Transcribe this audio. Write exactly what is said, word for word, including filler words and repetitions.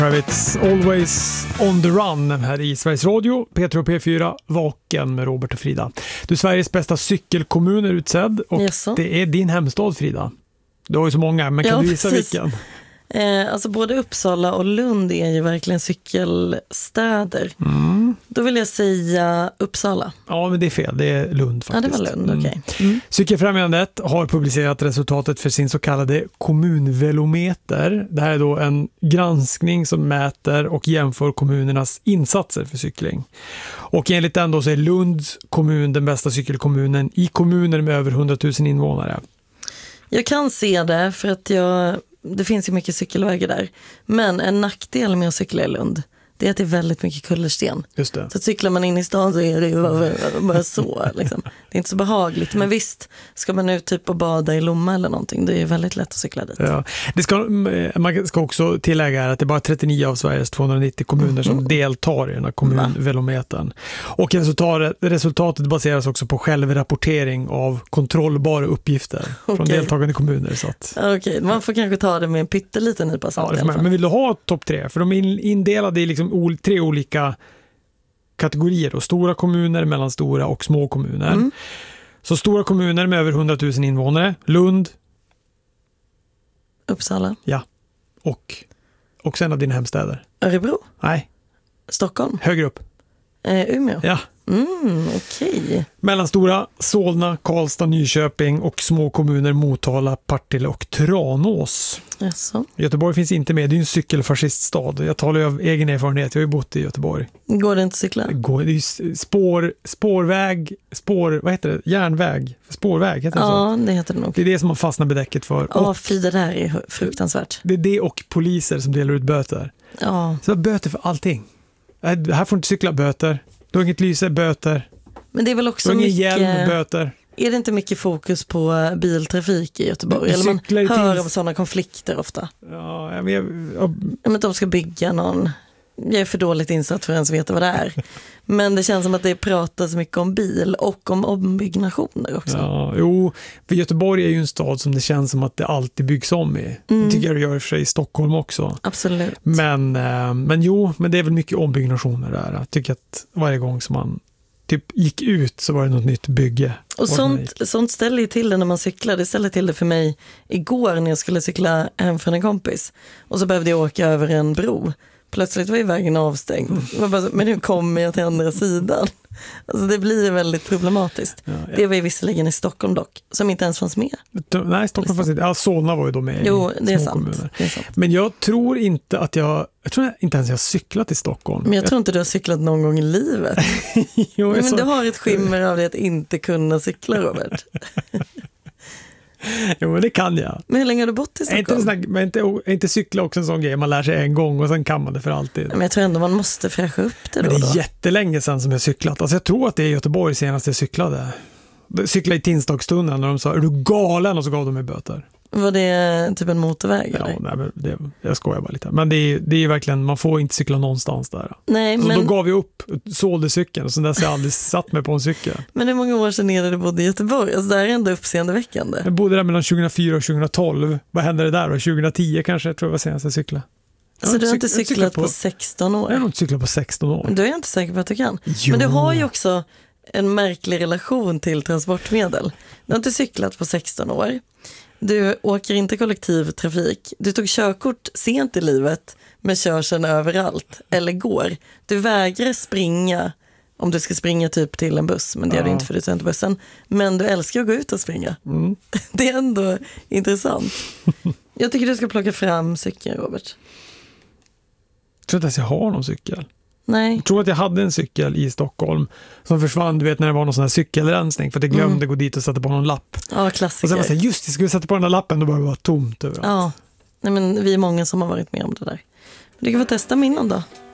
It's always on the run här i Sveriges Radio, P tre och P fyra, Vaken med Robert och Frida. Du är Sveriges bästa cykelkommun är utsedd och yes, det är din hemstad, Frida. Du har ju så många, men kan ja, du gissa precis. vilken? Eh, alltså både Uppsala och Lund är ju verkligen cykelstäder. Mm. Då vill jag säga Uppsala. Ja, men det är fel. Det är Lund faktiskt. Ja, det var Lund, okej. Okay. Mm. Cykelfrämjandet har publicerat resultatet för sin så kallade kommunvelometer. Det här är då en granskning som mäter och jämför kommunernas insatser för cykling. Och enligt den då så är Lunds kommun den bästa cykelkommunen i kommuner med över hundratusen invånare. Jag kan se det för att jag... Det finns ju mycket cykelvägar där. Men en nackdel med att cykla i Lund, det är att det är väldigt mycket kullersten. Just det. Så att cyklar man in i stan så är det ju bara, bara så. Liksom. Det är inte så behagligt. Men visst, ska man ut typ och bada i Lomma eller någonting, det är väldigt lätt att cykla dit. Ja. Det ska, man ska också tillägga att det är bara trettionio av Sveriges tvåhundranittio kommuner som mm. deltar i den här kommunvelometern. Och resultatet, resultatet baseras också på självrapportering av kontrollbara uppgifter okay. från deltagande kommuner. Så att... Okej, okay. Man får kanske ta det med en pytteliten nypa salt. Ja, men vill du ha topp tre? För de är indelade i liksom tre olika kategorier. Och stora kommuner, mellanstora och små kommuner. Mm. Så stora kommuner med över hundratusen invånare. Lund. Uppsala. Ja. Och, och en av dina hemstäder. Örebro. Nej. Stockholm. Högre upp. Eh, Umeå. Ja. Mm, okej. Okay. Mellanstora, Solna, Karlstad, Nyköping och små kommuner Motala, Partille och Tranås. Jaså. Göteborg finns inte med, det är en cykelfasciststad. Jag talar ju av egen erfarenhet, jag har ju bott i Göteborg. Går det inte att cykla? Det går, det är spår, spårväg, spår, vad heter det? Järnväg, spårväg heter det så? Ja, det heter det nog. Det är det som man fastnar med däcket för. Ja, fy, det där är fruktansvärt. Det är det och poliser som delar ut böter. Ja. Så böter för allting. Här får du inte cykla, böter. Du har inget lyse, böter. Men det är väl också du har ingen mycket... hjälm, böter. Är det inte mycket fokus på biltrafik i Göteborg? Eller man hör om sådana konflikter ofta. Ja, men jag... jag... Men att de ska bygga någon... Jag är för dåligt insatt för att ens veta vad det är. Men det känns som att det pratas mycket om bil och om ombyggnationer också. Ja, jo, för Göteborg är ju en stad som det känns som att det alltid byggs om i. Mm. Det tycker jag det gör för sig i Stockholm också. Absolut. Men, men jo, men det är väl mycket ombyggnationer där. Jag tycker att varje gång som man typ gick ut så var det något nytt bygge. Och sånt, sånt ställer ju till det när man cyklar. Det ställer till det för mig igår när jag skulle cykla hem från en kompis. Och så behövde jag åka över en bro. Plötsligt var ju vägen avstängd. Mm. Bara, men nu kommer jag till andra sidan. Alltså det blir väldigt problematiskt. Ja, ja. Det var ju visserligen i Stockholm dock, som inte ens fanns med. Nej, Stockholm fanns inte. Ja, Solna var ju då med jo, i det är små sant. kommuner. Det är sant. Men jag tror inte att jag, jag tror inte ens jag har cyklat i Stockholm. Men jag tror inte du har cyklat någon gång i livet. jo, men så... du har ett skimmer av det att inte kunna cykla, Robert. Jo, men det kan jag. Men hur länge har du bott i Stockholm? Är inte, men inte, inte cykla också en sån grej. Man lär sig en gång och sen kan man det för alltid. Men jag tror ändå man måste fräscha upp det då. Men det är då. jättelänge sedan som jag cyklat. Alltså jag tror att det är Göteborg senast jag cyklade. Jag cyklade i Tinsdagstunneln och de sa, är du galen? Och så gav de mig böter. Var det typ en motorväg? Ja, eller? Nej, men det, jag skojar bara lite. Men det är, det är verkligen, man får inte cykla någonstans där. Nej, så men... då gav vi upp, sålde cykeln och sen dess har jag aldrig satt mig på en cykel. Men hur många år sedan är det du bodde i Göteborg? Alltså det här är ändå uppseendeväckande. Jag bodde där mellan tjugohundrafyra och tjugotolv. Vad hände det där då? tjugohundratio kanske, jag tror jag var senast jag cyklade. Så du har inte cyklat, cyklat på, på sexton år? Jag har nog inte cyklat på sexton år. Du är inte säker på att du kan. Jo. Men du har ju också en märklig relation till transportmedel. Du har inte cyklat på sexton år. Du åker inte kollektivtrafik. Du tog körkort sent i livet med körseln överallt. Eller går. Du vägrar springa om du ska springa typ till en buss. Men det gör ja. du inte för du tar inte bussen. Men du älskar att gå ut och springa. Mm. Det är ändå intressant. Jag tycker du ska plocka fram cykeln, Robert. Jag tror inte att jag har någon cykel. Nej. Jag tror att jag hade en cykel i Stockholm som försvann, du vet, när det var någon sån här cykelrensning för att jag glömde mm. gå dit och sätta på någon lapp. Ja, klassiker. Och sen var jag så här, just det, ska vi sätta på den där lappen, då började det vara tomt överallt. Ja, nej, men vi är många som har varit med om det där. Du kan få testa minnen då.